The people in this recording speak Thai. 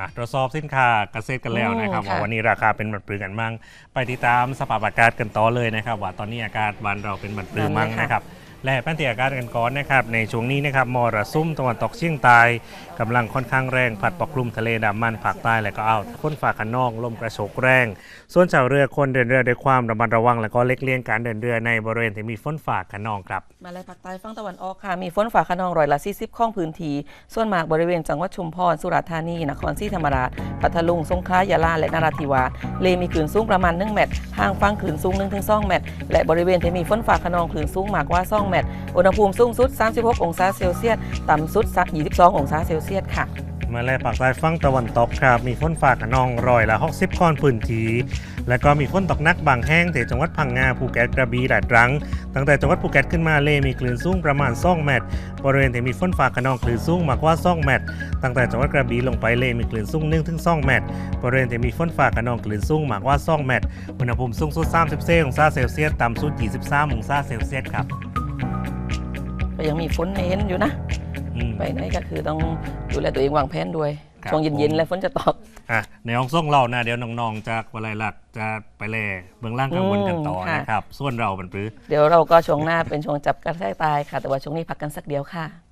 ตรวจสอบสินค้าเกษตรกันแล้วนะครับว่าวันนี้ราคาเป็นบัตรปลือกันมั่งไปติดตามสภาพอากาศกันต่อเลยนะครับว่าตอนนี้อากาศบ้านเราเป็นบัตรปลือมั่งนะครับและแผนที่อากาศกันก่อนนะครับในช่วงนี้นะครับมรสุมตะวันตกเฉียงใต้กำลังค่อนข้างแรงพัดปกคลุมทะเลอันดามันภาคใต้และก็อ่าวฝนฟ้าคะนองลมกระโชกแรงส่วนชาวเรือคนเดินเรือด้วยความระมัดระวังและก็เล็กเลี่ยงการเดินเรือในบริเวณที่มีฝนฟ้าคะนองครับมาเลยภาคใต้ฝั่งตะวันออกค่ะมีฝนฟ้าคะนอง40%ของพื้นที่ส่วนมากบริเวณจังหวัดชุมพรสุราษฎร์ธานีนครศรีธรรมราชพัทลุงสงขลายะลาและนราธิวาสเลมีคลื่นสูงประมาณ1 เมตรห่างฝั่งคลื่นสูง 1-2 เมตรและบริเวณที่มีฝนฟ้าคะนองคลื่นสูงมากกว่า2 เมตรอุณหภูมิสูงสุด36 องศาเซลเซียสต่ำสุด22 องศาเซลเซียสค่ะมาแลภาคใต้ฝั่งตะวันตกครับมีฝนฟ้าคะนอง60ของพื้นที่และก็มีฝนตกหนักบางแห่งที่จังหวัดพังงาภูเก็ตกระบี่และตรังตั้งแต่จังหวัดภูเก็ตขึ้นมาเลมีคลื่นสูงประมาณ2 เมตรบริเวณที่มีฝนฟ้าคะนองคลื่นสูงมากกว่า2 เมตรตั้งแต่จังหวัดกระบี่ลงไปเลมีคลื่นสูง 1-2 เมตรบริเวณที่มีฝนฟ้าคะนองคลื่นสูงมากกว่า2 เมตรอุณหภูมิสูงสุด34 องศาเซลเซียสต่ำสุด23 องศาเซลเซียสครับก็ยังมีฝนเห็นอยู่นะไปไหนก็คือต้องดูแลตัวเองวางแผนด้วยช่วงเย็นๆแล้วฝนจะตกในห้องส่งเรานะเดี๋ยวน้องๆจากวลัยลักษณ์จะไปแล่เบื้องล่างข้างบนกันต่อนะครับส่วนเราเป็นปรือเดี๋ยวเราก็ช่วงหน้าเป็นช่วงจับกระแทกตายค่ะแต่ว่าช่วงนี้พักกันสักเดียวค่ะ